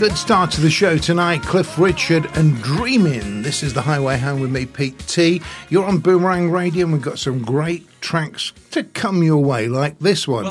Good start to the show tonight. Cliff Richard and Dreamin'. This is The Highway Home with me, Pete T. You're on Boomerang Radio and we've got some great tracks to come your way, like this one.